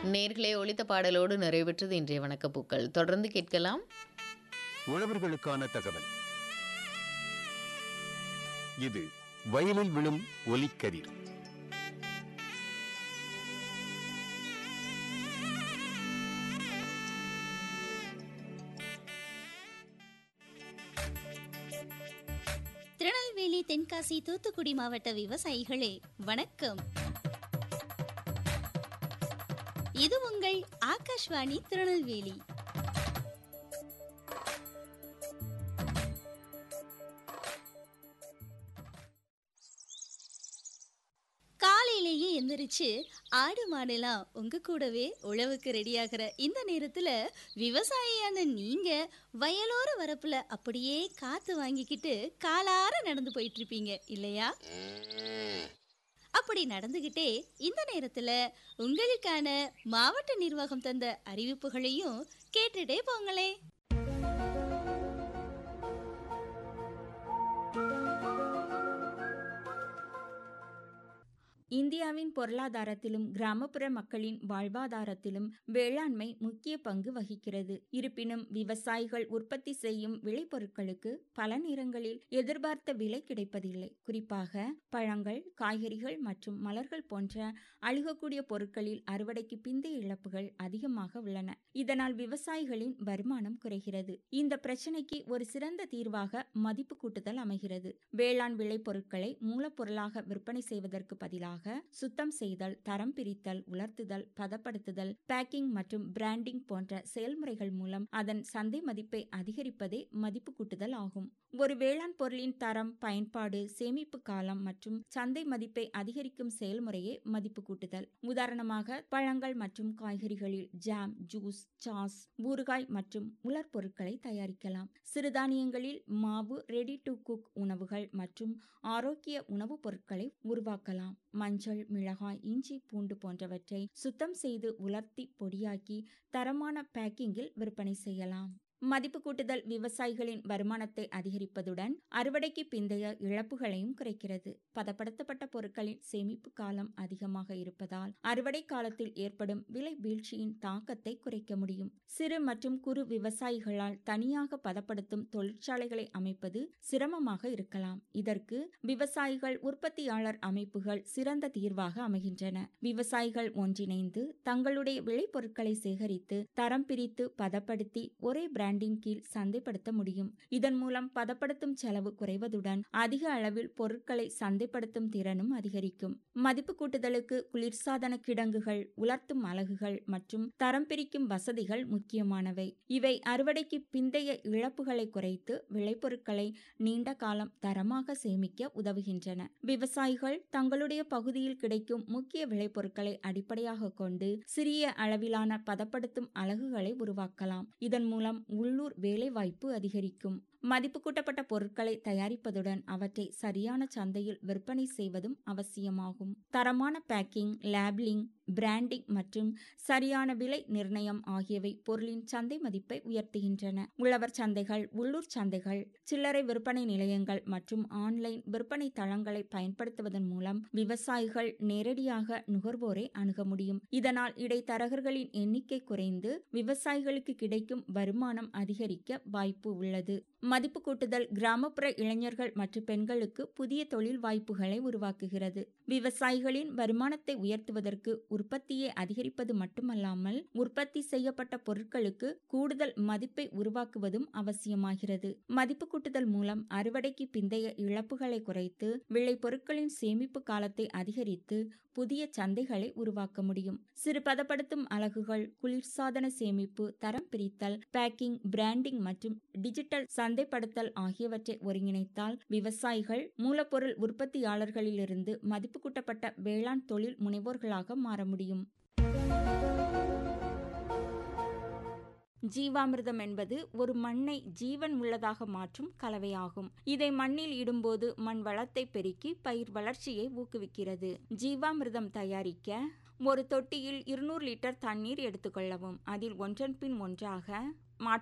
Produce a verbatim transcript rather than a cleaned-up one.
நேர்களே ஒலித்த பாடலோடு நிறைவேற்றது இன்றைய வணக்கப்பூக்கள். தொடர்ந்து கேட்கலாம் உழவர்களுக்கான தகவல். இது வயலில் விழும் ஒலிக்கதிர். திருநெல்வேலி, தென்காசி, தூத்துக்குடி மாவட்ட விவசாயிகளே வணக்கம். இது உங்கள் ஆகாஷ்வாணி திருநெல்வேலி. காலையிலேயே எந்திரிச்சு ஆடு மாடெல்லாம் உங்க கூடவே உழவுக்கு ரெடியாகிற இந்த நேரத்துல விவசாயியான நீங்க வயலோர வரப்புல அப்படியே காத்து வாங்கிக்கிட்டு காலார நடந்து போயிட்டு இருப்பீங்க இல்லையா? அப்படி நடந்துகிட்டே இந்த நேரத்துல உங்களுக்கான மாவட்ட நிர்வாகம் தந்த அறிவிப்புகளையும் கேட்டுட்டே போங்களே. இந்தியாவின் பொருளாதாரத்திலும் கிராமப்புற மக்களின் வாழ்வாதாரத்திலும் வேளாண்மை முக்கிய பங்கு வகிக்கிறது. இருப்பினும் விவசாயிகள் உற்பத்தி செய்யும் விளைபொருட்களுக்கு பல நேரங்களில் எதிர்பார்த்த விலை கிடைப்பதில்லை. குறிப்பாக பழங்கள், காய்கறிகள் மற்றும் மலர்கள் போன்ற அழுகக்கூடிய பொருட்களில் அறுவடைக்கு பிந்தைய இழப்புகள் அதிகமாக உள்ளன. இதனால் விவசாயிகளின் வருமானம் குறைகிறது. இந்த பிரச்சனைக்கு ஒரு சிறந்த தீர்வாக மதிப்பு கூட்டுதல் அமைகிறது. வேளாண் விளைபொருட்களை மூலப்பொருளாக விற்பனை செய்வதற்கு பதிலாக சுத்தம் செய்தல், தரம் பிரித்தல், உலர்த்துதல், பதப்படுத்துதல், பேக்கிங் மற்றும் பிராண்டிங் போன்ற செயல்முறைகள் மூலம் அதன் சந்தை மதிப்பை அதிகரிப்பதே மதிப்பு கூட்டுதல் ஆகும். ஒரு வேளாண் பொருளின் தரம், பயன்பாடு, சேமிப்பு காலம் மற்றும் சந்தை மதிப்பை அதிகரிக்கும் செயல்முறையே மதிப்பு கூட்டுதல். உதாரணமாக பழங்கள் மற்றும் காய்கறிகளில் ஜாம், ஜூஸ், சாஸ், ஊறுகாய் மற்றும் உலர் பொருட்களை தயாரிக்கலாம். சிறுதானியங்களில் மாவு, ரெடி டு குக் உணவுகள் மற்றும் ஆரோக்கிய உணவுப் பொருட்களை உருவாக்கலாம். மஞ்சள், மிளகாய், இஞ்சி, பூண்டு போன்றவற்றை சுத்தம் செய்து உலர்த்தி பொடியாக்கி தரமான பேக்கிங்கில் விற்பனை செய்யலாம். மதிப்பு கூட்டுதல் விவசாயிகளின் வருமானத்தை அதிகரிப்பதுடன் அறுவடைக்கு பிந்தைய இழப்புகளையும் குறைக்கிறது. பதப்படுத்தப்பட்ட பொருட்களின் சேமிப்பு காலம் அதிகமாக இருப்பதால் அறுவடை காலத்தில் ஏற்படும் விலை வீழ்ச்சியின் தாக்கத்தை குறைக்க முடியும். சிறு மற்றும் குறு விவசாயிகளால் தனியாக பதப்படுத்தும் தொழிற்சாலைகளை அமைப்பது சிரமமாக இருக்கலாம். இதற்கு விவசாயிகள் உற்பத்தியாளர் அமைப்புகள் சிறந்த தீர்வாக அமைகின்றன. விவசாயிகள் ஒன்றிணைந்து தங்களுடைய விளைபொருட்களை சேகரித்து தரம் பிரித்து பதப்படுத்தி ஒரே பிராண்ட் கீழ் சந்தைப்படுத்த முடியும். இதன் மூலம் பதப்படுத்தும் செலவு குறைவதுடன் அதிக அளவில் பொருட்களை சந்தைப்படுத்தும் திறனும் அதிகரிக்கும். மதிப்பு கூட்டுதலுக்கு குளிர்சாதன கிடங்குகள், உலர்த்தும் அலகுகள் மற்றும் தரம் பிரிக்கும் வசதிகள் முக்கியமானவை. இவை அறுவடைக்கு பிந்தைய இழப்புகளை குறைத்து விளைபொருட்களை நீண்ட காலம் தரமாக சேமிக்க உதவுகின்றன. விவசாயிகள் தங்களுடைய பகுதியில் கிடைக்கும் முக்கிய விளைபொருட்களை அடிப்படையாக கொண்டு சிறிய அளவிலான பதப்படுத்தும் அலகுகளை உருவாக்கலாம். இதன் மூலம் உள்ளூர் வேலைவாய்ப்பு அதிகரிக்கும். மதிப்பு கூட்டப்பட்ட பொருட்களை தயாரிப்பதுடன் அவற்றை சரியான சந்தையில் விற்பனை செய்வதும் அவசியமாகும். தரமான பேக்கிங், லேபிளிங், பிராண்டிங் மற்றும் சரியான விலை நிர்ணயம் ஆகியவை பொருளின் சந்தை மதிப்பை உயர்த்துகின்றன. உழவர் சந்தைகள், உள்ளூர் சந்தைகள், சில்லறை விற்பனை நிலையங்கள் மற்றும் ஆன்லைன் விற்பனை தளங்களை பயன்படுத்துவதன் மூலம் விவசாயிகள் நேரடியாக நுகர்வோரை அணுக முடியும். இதனால் இடைத்தரகர்களின் எண்ணிக்கை குறைந்து விவசாயிகளுக்கு கிடைக்கும் வருமானம் அதிகரிக்க வாய்ப்பு உள்ளது. மதிப்பு கூட்டுதல் கிராமப்புற இளைஞர்கள் மற்றும் பெண்களுக்கு புதிய தொழில் வாய்ப்புகளை உருவாக்குகிறது. விவசாயிகளின் வருமானத்தை உயர்த்துவதற்கு உற்பத்தியை அதிகரிப்பது மட்டுமல்லாமல் உற்பத்தி செய்யப்பட்ட பொருட்களுக்கு கூடுதல் மதிப்பை உருவாக்குவதும் அவசியமாகிறது. மதிப்பு கூட்டுதல் மூலம் அறுவடைக்கு பிந்தைய இழப்புகளை குறைத்து விளைபொருட்களின் சேமிப்பு காலத்தை அதிகரித்து புதிய சந்தைகளை உருவாக்க முடியும். சிறு பதப்படுத்தும் அலகுகள், குளிர்சாதன சேமிப்பு, தரம் பிரித்தல், பேக்கிங், பிராண்டிங் மற்றும் டிஜிட்டல் சந்தைப்படுத்தல் ஆகியவற்றை ஒருங்கிணைத்தால் விவசாயிகள் மூலப்பொருள் உற்பத்தியாளர்களிலிருந்து மதிப்பு கூட்டப்பட்ட வேளாண் தொழில் முனைவோர்களாக மாற முடியும். ஜீவாமிர்தம் என்பது ஒரு மண்ணை ஜீவன் உள்ளதாக மாற்றும் கலவையாகும். இதை மண்ணில் இடும்போது மண் வளத்தை பெருக்கி பயிர் வளர்ச்சியை ஊக்குவிக்கிறது. ஜீவாமிர்தம் தயாரிக்க ஒரு தொட்டியில் இருநூறு லிட்டர் தண்ணீர் எடுத்துக்கொள்ளவும். அதில் ஒன்றன் பின் ஒன்றாக